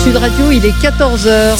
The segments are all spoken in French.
Sud Radio, il est 14h.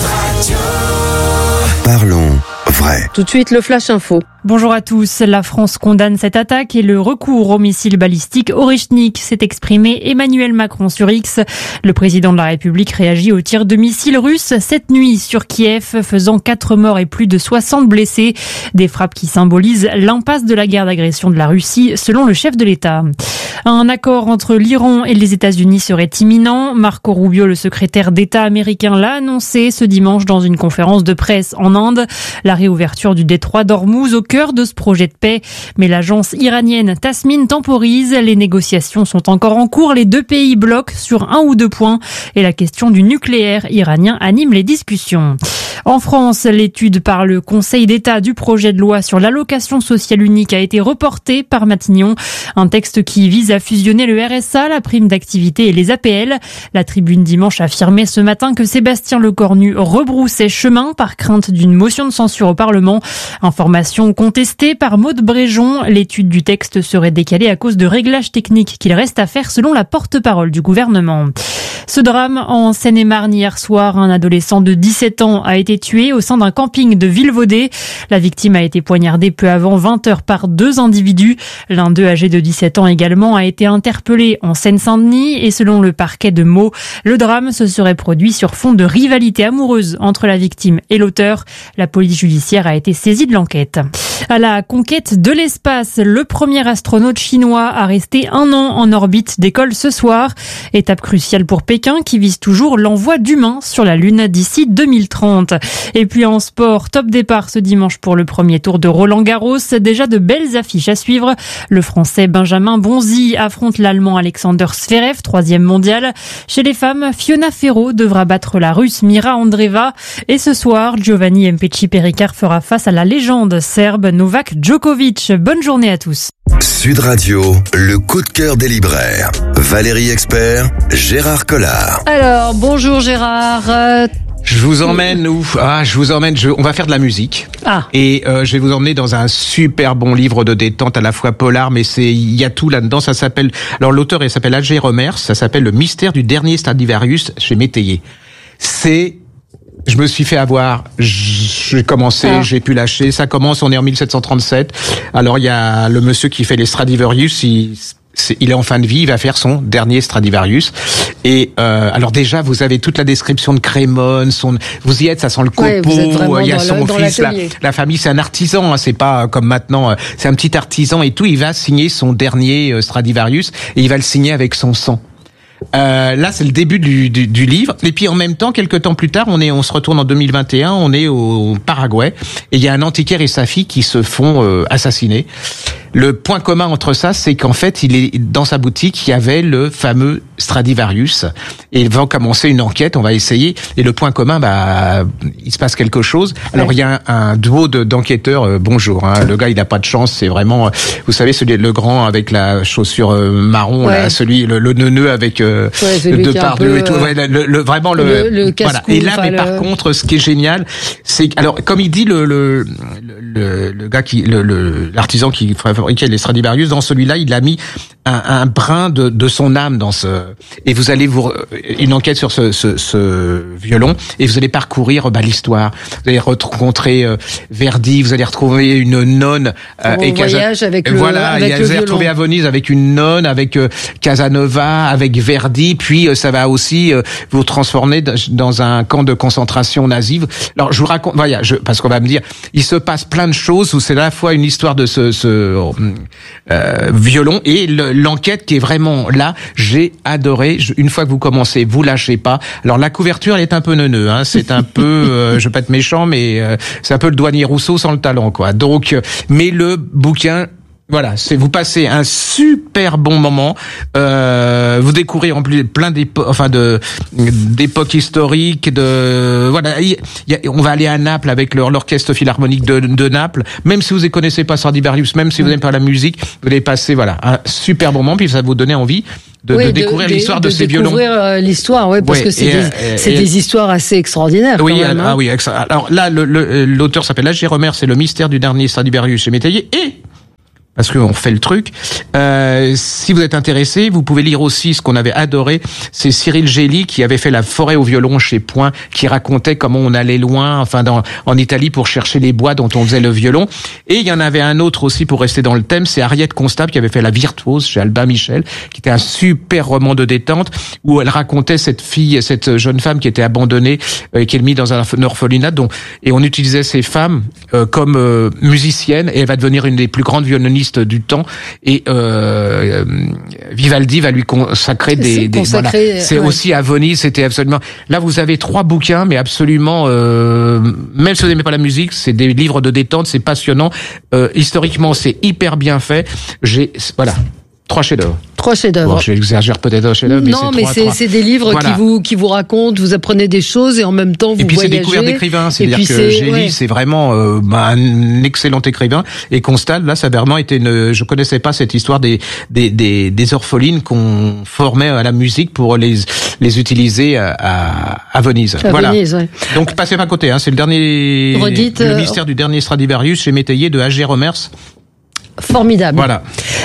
Parlons vrai. Tout de suite, le Flash Info. Bonjour à tous. La France condamne cette attaque et le recours au missile balistique Oreschnik, s'est exprimé Emmanuel Macron sur X. Le président de la République réagit au tir de missiles russes cette nuit sur Kiev, faisant 4 morts et plus de 60 blessés. Des frappes qui symbolisent l'impasse de la guerre d'agression de la Russie, selon le chef de l'État. Un accord entre l'Iran et les États-Unis serait imminent. Marco Rubio, le secrétaire d'État américain, l'a annoncé ce dimanche dans une conférence de presse en Inde. La réouverture du détroit d'Ormuz au cœur de ce projet de paix. Mais l'agence iranienne Tasmin temporise. Les négociations sont encore en cours. Les deux pays bloquent sur 1 ou 2 points. Et la question du nucléaire iranien anime les discussions. En France, l'étude par le Conseil d'État du projet de loi sur l'allocation sociale unique a été reportée par Matignon. Un texte qui vise à fusionner le RSA, la prime d'activité et les APL. La Tribune dimanche affirmait ce matin que Sébastien Lecornu rebroussait chemin par crainte d'une motion de censure au Parlement. Information contestée par Maude Bréjon. L'étude du texte serait décalée à cause de réglages techniques qu'il reste à faire selon la porte-parole du gouvernement. Ce drame en Seine-et-Marne hier soir, un adolescent de 17 ans a été tué au sein d'un camping de Villevaudée. La victime a été poignardée peu avant 20h par 2 individus. L'un d'eux, âgé de 17 ans également, a été interpellé en Seine-Saint-Denis et selon le parquet de Meaux, le drame se serait produit sur fond de rivalité amoureuse entre la victime et l'auteur. La police judiciaire a été saisie de l'enquête. À la conquête de l'espace, le premier astronaute chinois a resté 1 an en orbite décolle ce soir. Étape cruciale pour Pékin qui vise toujours l'envoi d'humains sur la Lune d'ici 2030. Et puis en sport, top départ ce dimanche pour le premier tour de Roland-Garros. Déjà de belles affiches à suivre. Le Français Benjamin Bonzi affronte l'Allemand Alexander Zverev, 3e mondial. Chez les femmes, Fiona Ferro devra battre la Russe Mira Andreeva. Et ce soir, Giovanni Mpetshi-Perricard fera face à la légende serbe Novak Djokovic. Bonne journée à tous. Sud Radio, le coup de cœur des libraires. Valérie Expert, Gérard Collard. Alors, bonjour Gérard. Je vous emmène où ? On va faire de la musique. Et je vais vous emmener dans un super bon livre de détente, à la fois polar, mais il y a tout là-dedans. Ça s'appelle, alors l'auteur, il s'appelle Alger Remers. Ça s'appelle Le mystère du dernier Stradivarius chez Métayer. Je me suis fait avoir, j'ai commencé, j'ai pu lâcher. Ça commence, on est en 1737. Alors il y a le monsieur qui fait les Stradivarius, il est en fin de vie, il va faire son dernier Stradivarius. Et alors déjà, vous avez toute la description de Crémone, vous y êtes, ça sent le copeau, il y a son fils, la famille, c'est un artisan, hein, c'est pas comme maintenant, c'est un petit artisan et tout. Il va signer son dernier Stradivarius et il va le signer avec son sang. Là, c'est le début du livre. Et puis, en même temps, quelques temps plus tard, on se retourne en 2021, on est au Paraguay, et il y a un antiquaire et sa fille qui se font assassiner. Le point commun entre ça, c'est qu'en fait, dans sa boutique, il y avait le fameux Stradivarius. Et il va commencer une enquête, on va essayer. Et le point commun, il se passe quelque chose. Alors, il y a un duo d'enquêteurs. Bonjour, hein, le gars, il a pas de chance. C'est vraiment, vous savez, le grand avec la chaussure marron, là, le neuneu avec Depardieu et tout. Vraiment le voilà. Et là, mais par contre, ce qui est génial, c'est alors comme il dit le gars l'artisan qui fabriquait les Stradivarius, dans celui-là, il a mis un brin de son âme dans et vous allez une enquête sur ce violon et vous allez parcourir l'histoire. Vous allez rencontrer Verdi, vous allez retrouver une nonne voyage avec le vous allez retrouver à Venise avec une nonne, avec Casanova, avec Verdi, puis ça va aussi vous transformer dans un camp de concentration nazi. Alors je vous raconte, parce qu'on va me dire, il se passe plein de choses où c'est à la fois une histoire de ce violon et l'enquête qui est vraiment là. J'ai adoré. Une fois que vous commencez, vous lâchez pas. Alors la couverture, elle est un peu neuneux, hein. C'est un peu, je veux pas être méchant, mais c'est un peu le douanier Rousseau sans le talent, quoi. Donc, mais le bouquin. Voilà, vous passez un super bon moment. Vous découvrez en plus plein d'époques historiques. On va aller à Naples avec l'orchestre philharmonique de Naples. Même si vous ne connaissez pas Stradivarius, même si vous n'aimez pas la musique, vous allez passer un super bon moment. Puis ça va vous donner envie de découvrir l'histoire de ces violons. Découvrir l'histoire, parce que c'est des histoires assez extraordinaires. Oui, quand même, oui. Alors là, l'auteur s'appelle Alger Remers, c'est Le mystère du dernier Stradivarius chez Métayer. Et parce qu'on fait le truc. Si vous êtes intéressé, vous pouvez lire aussi ce qu'on avait adoré, c'est Cyril Gély qui avait fait La forêt au violon chez Point, qui racontait comment on allait loin, enfin en Italie pour chercher les bois dont on faisait le violon. Et il y en avait un autre aussi pour rester dans le thème, c'est Ariette Constable qui avait fait La virtuose chez Albin Michel, qui était un super roman de détente où elle racontait cette jeune femme qui était abandonnée et qui est mise dans un orphelinat, et on utilisait ces femmes comme musiciennes, et elle va devenir une des plus grandes violonistes du temps, et Vivaldi va lui consacrer voilà. C'est aussi à Venise, c'était absolument. Là, vous avez 3 bouquins, mais absolument, même si vous n'aimez pas la musique, c'est des livres de détente, c'est passionnant. Historiquement, c'est hyper bien fait. Voilà. 3 chefs-d'œuvre. 3 chefs-d'œuvre. Bon, j'exagère peut-être un chef-d'œuvre, mais c'est des livres qui vous racontent, vous apprenez des choses et en même temps vous voyagez. Et puis c'est découvert d'écrivains, c'est-à-dire que Gély, c'est vraiment un excellent écrivain. Et Constal, là, ça a vraiment été je connaissais pas cette histoire des orphelines qu'on formait à la musique pour les utiliser à Venise. Venise, ouais. Donc passez pas à côté, c'est le dernier, le mystère du dernier Stradivarius chez Métayer de A.G. Romers. Formidable. Voilà.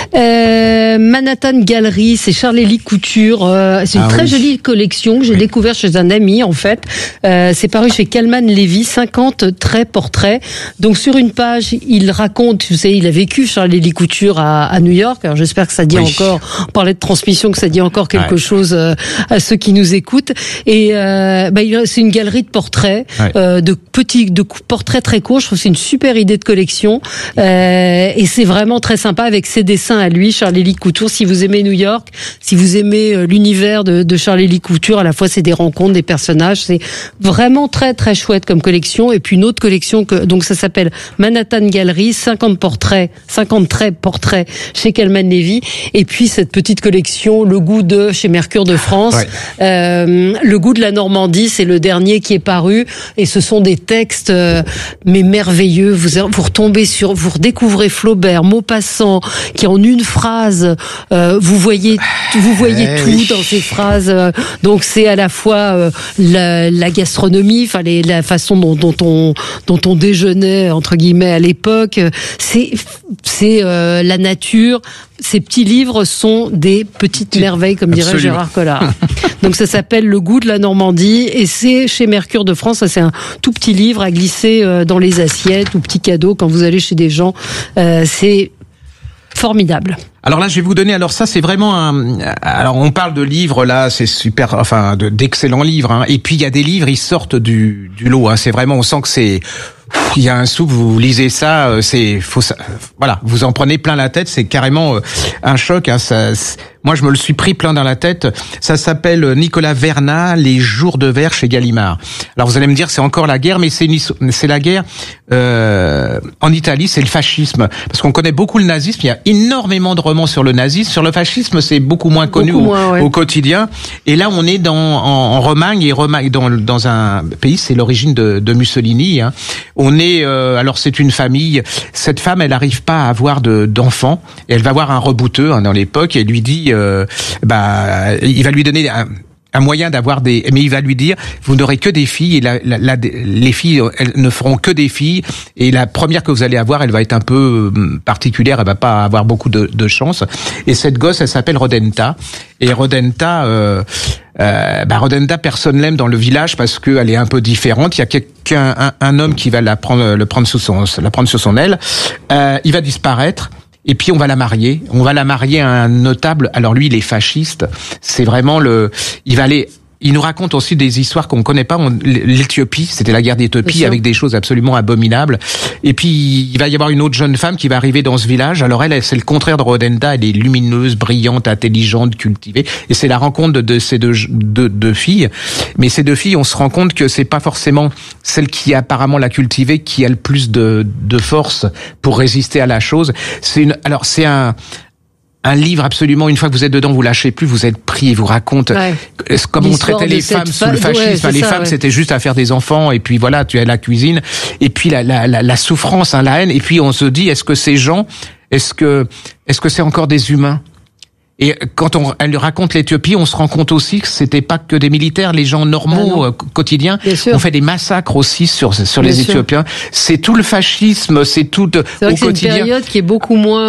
Manhattan Gallery, c'est Charles-Élie Couture. C'est une très jolie collection que j'ai découvert chez un ami, en fait. C'est paru chez Calman Levy, 50 traits portraits. Donc, sur une page, il raconte, vous savez, il a vécu Charles-Élie Couture à New York. Alors, j'espère que ça dit encore, on parlait de transmission, que ça dit encore quelque chose à ceux qui nous écoutent. Et, c'est une galerie de portraits, de portraits très courts. Je trouve que c'est une super idée de collection. Et c'est vraiment très sympa avec ses dessins à lui, Charles-Élie Couture. Si vous aimez New York, si vous aimez l'univers de Charles-Élie Couture, à la fois c'est des rencontres, des personnages, c'est vraiment très très chouette comme collection. Et puis une autre collection donc ça s'appelle Manhattan Gallery, 50 traits portraits chez Calman Levy. Et puis cette petite collection, Le goût de chez Mercure de France, Le goût de la Normandie, c'est le dernier qui est paru. Et ce sont des textes mais merveilleux. Vous retombez vous redécouvrez Flaubert, Maupassant, qui en une phrase, vous voyez tout dans ces phrases. Donc c'est à la fois la gastronomie, enfin la façon dont on déjeunait entre guillemets à l'époque. C'est la nature. Ces petits livres sont des petites merveilles, comme dirait Gérard Collard. Donc ça s'appelle Le goût de la Normandie et c'est chez Mercure de France. Ça, c'est un tout petit livre à glisser dans les assiettes ou petit cadeau quand vous allez chez des gens. C'est formidable. Alors là, je vais vous donner. Alors ça, c'est vraiment alors on parle de livres là, c'est super. Enfin, d'excellents livres. Et puis il y a des livres, ils sortent du lot. C'est vraiment, on sent que il y a un souffle, vous lisez ça, voilà, vous en prenez plein la tête, c'est carrément un choc. Moi, je me le suis pris plein dans la tête. Ça s'appelle Nicolas Vernat, Les jours de verre chez Gallimard. Alors vous allez me dire, c'est encore la guerre, mais c'est la guerre en Italie, c'est le fascisme, parce qu'on connaît beaucoup le nazisme. Il y a énormément de romans sur le nazisme, sur le fascisme, c'est beaucoup moins connu au quotidien. Et là, on est en Romagne, et Romagne dans un pays, c'est l'origine de Mussolini. On est alors c'est une famille. Cette femme, elle n'arrive pas à avoir d'enfants. Et elle va voir un rebouteux dans l'époque et lui dit, il va lui donner un moyen d'avoir mais il va lui dire, vous n'aurez que des filles et les filles, elles ne feront que des filles et la première que vous allez avoir, elle va être un peu particulière, elle va pas avoir beaucoup de chance. Et cette gosse, elle s'appelle Rodenta. Et Rodenta, personne l'aime dans le village parce qu'elle est un peu différente. Il y a un homme qui va la prendre sous son aile. Il va disparaître. Et puis on va la marier à un notable. Alors lui, il est fasciste. C'est vraiment il nous raconte aussi des histoires qu'on ne connaît pas. L'Éthiopie, c'était la guerre d'Éthiopie avec des choses absolument abominables. Et puis, il va y avoir une autre jeune femme qui va arriver dans ce village. Alors elle, c'est le contraire de Rodenta. Elle est lumineuse, brillante, intelligente, cultivée. Et c'est la rencontre de ces deux filles. Mais ces deux filles, on se rend compte que c'est pas forcément celle qui apparemment l'a cultivée qui a le plus de force pour résister à la chose. C'est un livre absolument, une fois que vous êtes dedans, vous lâchez plus, vous êtes pris, il vous raconte comment on traitait les femmes sous le fascisme. Les femmes, c'était juste à faire des enfants, et puis voilà, tu as la cuisine, et puis la souffrance, la haine, et puis on se dit, est-ce que ces gens, est-ce que c'est encore des humains? Et quand elle raconte l'Éthiopie, on se rend compte aussi que c'était pas que des militaires, les gens normaux quotidiens ont fait des massacres aussi sur les Éthiopiens. C'est tout le fascisme, c'est tout au quotidien. C'est une période qui est beaucoup moins